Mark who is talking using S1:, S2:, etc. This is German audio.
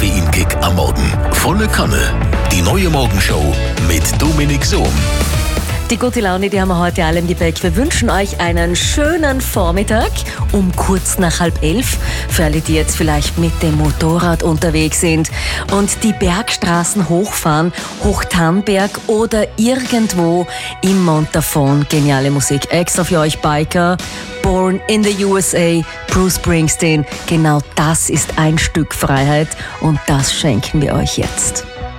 S1: Koffeinkick am Morgen. Volle Kanne. Die neue Morgenshow mit Dominik Sohm.
S2: Die gute Laune, die haben wir heute alle im Gepäck. Wir wünschen euch einen schönen Vormittag um kurz nach 10:30. Für alle, die jetzt vielleicht mit dem Motorrad unterwegs sind und die Bergstraßen hochfahren, Hochtannberg oder irgendwo im Montafon. Geniale Musik. Extra für euch Biker. Born in the USA, Bruce Springsteen. Genau das ist ein Stück Freiheit und das schenken wir euch jetzt.